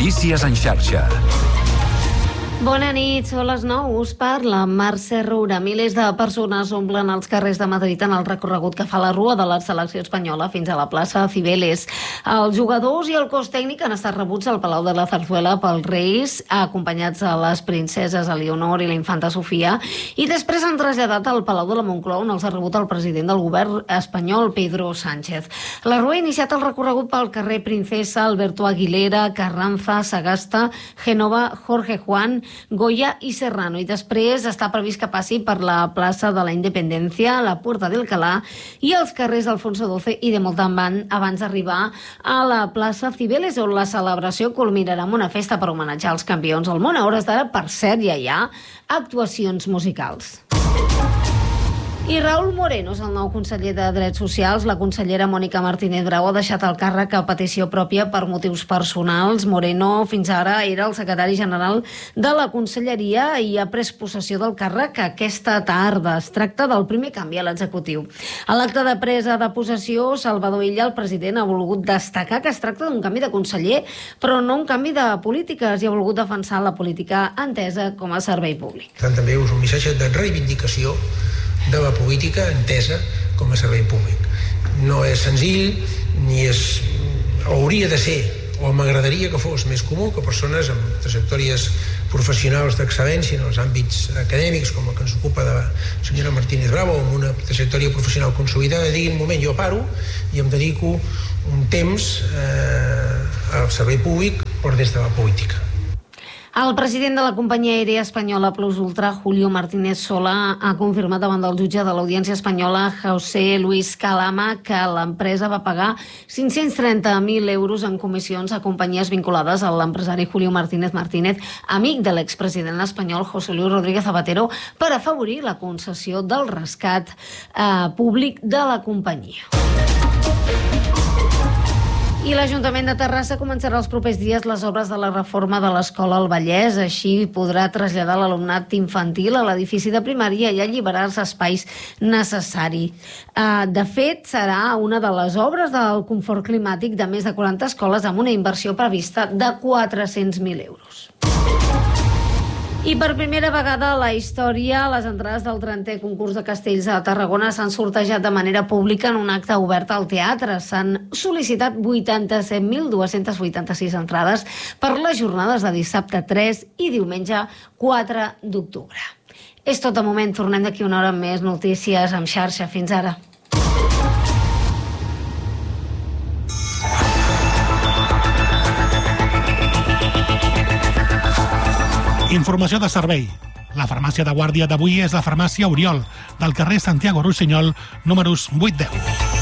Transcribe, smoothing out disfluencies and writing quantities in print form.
Notícies en xarxa. Bona nit, són les 9, us parla Mercè Roura. Milers de persones omplen els carrers de Madrid en el recorregut que fa la Rua de la selecció espanyola fins a la plaça Cibeles. Els jugadors i el cos tècnic han estat rebuts al Palau de la Zarzuela pels Reis, acompanyats de les princeses Eleonor i la infanta Sofia, i després han traslladat al Palau de la Moncloa, on els ha rebut el president del govern espanyol, Pedro Sánchez. La Rua ha iniciat el recorregut pel carrer Princesa, Alberto Aguilera, Carranza, Sagasta, Génova, Jorge Juan, Goya i Serrano, i després està previst que passi per la plaça de la Independència, la Puerta del Alcalá i els carrers d'Alfonso XII i de Montalbán abans d'arribar a la plaça Cibeles, on la celebració culminarà amb una festa per homenatjar els campions del món. A hores d'ara, per cert, ja hi ha actuacions musicals. I Raúl Moreno és el nou conseller de Drets Socials. La consellera Mònica Martínez Bravo ha deixat el càrrec a petició pròpia per motius personals. Moreno fins ara era el secretari general de la conselleria i ha pres possessió del càrrec aquesta tarda. Es tracta del primer canvi a l'executiu. A l'acte de presa de possessió, Salvador Illa, el president, ha volgut destacar que es tracta d'un canvi de conseller, però no un canvi de polítiques, i ha volgut defensar la política entesa com a servei públic. També és un missatge de reivindicació de la política entesa com a servei públic. No és senzill, ni hauria de ser, o m'agradaria que fos més comú que persones amb trajectòries professionals d'excel·lència en els àmbits acadèmics, com el que ens ocupa de la senyora Martínez Bravo, amb una trajectòria professional consolidada, diguin, un moment, jo paro i em dedico un temps al servei públic, però des de la política. El president de la companyia aèria espanyola Plus Ultra, Julio Martínez Sola, ha confirmat davant del jutge de l'Audiència Espanyola, José Luis Calama, que l'empresa va pagar 530.000 euros en comissions a companyies vinculades a l'empresari Julio Martínez Martínez, amic de l'expresident espanyol José Luis Rodríguez Zapatero, per afavorir la concessió del rescat públic de la companyia. I l'Ajuntament de Terrassa començarà els propers dies les obres de la reforma de l'Escola al Vallès. Així podrà traslladar l'alumnat infantil a l'edifici de primària i alliberar els espais necessaris. De fet, serà una de les obres del confort climàtic de més de 40 escoles amb una inversió prevista de 400.000 euros. I per primera vegada a la història, les entrades del 30è concurs de castells a Tarragona s'han sortejat de manera pública en un acte obert al teatre. S'han sol·licitat 87.286 entrades per les jornades de dissabte 3 i diumenge 4 d'octubre. És tot de moment, tornem d'aquí una hora amb més notícies en xarxa. Fins ara. Informació de servei. La farmàcia de guàrdia d'avui és la farmàcia Oriol, del carrer Santiago Rossinyol, números 8-10.